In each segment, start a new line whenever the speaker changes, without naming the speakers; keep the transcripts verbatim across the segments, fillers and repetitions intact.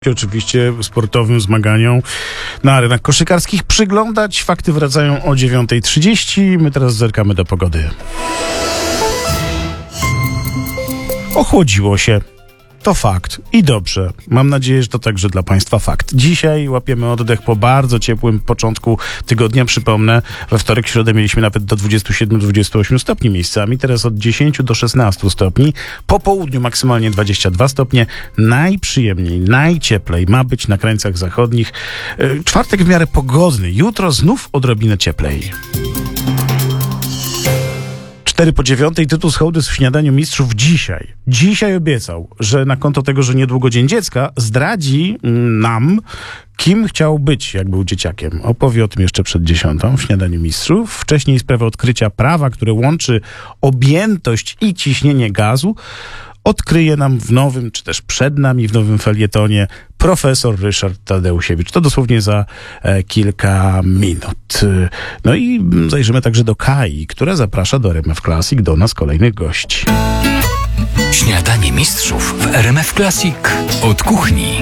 Oczywiście sportowym zmaganiom na arenach koszykarskich przyglądać. Fakty wracają o dziewiąta trzydzieści. My teraz zerkamy do pogody. Ochłodziło się. To fakt. I dobrze. Mam nadzieję, że to także dla Państwa fakt. Dzisiaj łapiemy oddech po bardzo ciepłym początku tygodnia. Przypomnę, we wtorek, środę mieliśmy nawet do dwudziestu siedmiu do dwudziestu ośmiu stopni miejscami. Teraz od dziesięciu do szesnastu stopni. Po południu maksymalnie dwadzieścia dwa stopnie. Najprzyjemniej, najcieplej ma być na krańcach zachodnich. Czwartek w miarę pogodny. Jutro znów odrobinę cieplej. Cztery po dziewiątej, tytuł z hołdy w śniadaniu mistrzów dzisiaj. Dzisiaj obiecał, że na konto tego, że niedługo Dzień Dziecka, zdradzi nam, kim chciał być, jak był dzieciakiem. Opowie o tym jeszcze przed dziesiątą w śniadaniu mistrzów. Wcześniej sprawę odkrycia prawa, które łączy objętość i ciśnienie gazu, odkryje nam w nowym, czy też przed nami w nowym felietonie profesor Ryszard Tadeusiewicz. To dosłownie za e, kilka minut. No i zajrzymy także do Kai, która zaprasza do R M F Classic do nas kolejnych gości.
Śniadanie mistrzów w R M F Classic od kuchni.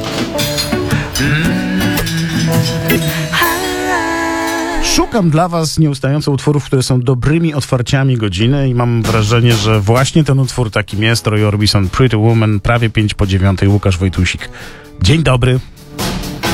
Szukam dla was nieustająco utworów, które są dobrymi otwarciami godziny i mam wrażenie, że właśnie ten utwór takim jest. Roy Orbison, Pretty Woman, prawie pięć po dziewiątej, Łukasz Wojtusik. Dzień dobry.